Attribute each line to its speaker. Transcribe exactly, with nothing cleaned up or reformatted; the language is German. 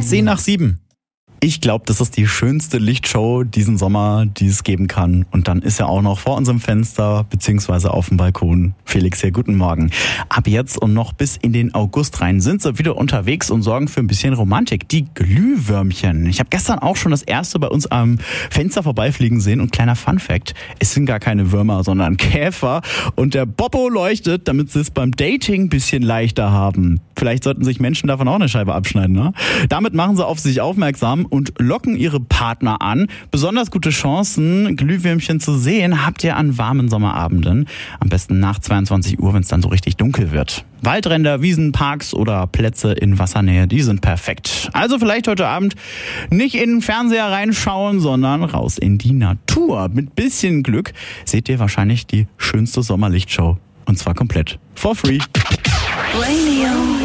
Speaker 1: zehn nach sieben. Ich glaube, das ist die schönste Lichtshow diesen Sommer, die es geben kann. Und dann ist er auch noch vor unserem Fenster beziehungsweise auf dem Balkon. Felix, hier, guten Morgen. Ab jetzt und noch bis in den August rein sind sie wieder unterwegs und sorgen für ein bisschen Romantik. Die Glühwürmchen. Ich habe gestern auch schon das erste bei uns am Fenster vorbeifliegen sehen. Und kleiner Funfact, es sind gar keine Würmer, sondern Käfer. Und der Boppo leuchtet, damit sie es beim Dating ein bisschen leichter haben. Vielleicht sollten sich Menschen davon auch eine Scheibe abschneiden, ne? Damit machen sie auf sich aufmerksam und locken ihre Partner an. Besonders gute Chancen, Glühwürmchen zu sehen, habt ihr an warmen Sommerabenden. Am besten nach zweiundzwanzig Uhr, wenn es dann so richtig dunkel wird. Waldränder, Wiesen, Parks oder Plätze in Wassernähe, die sind perfekt. Also vielleicht heute Abend nicht in den Fernseher reinschauen, sondern raus in die Natur. Mit bisschen Glück seht ihr wahrscheinlich die schönste Sommerlichtshow. Und zwar komplett. For free.
Speaker 2: Radio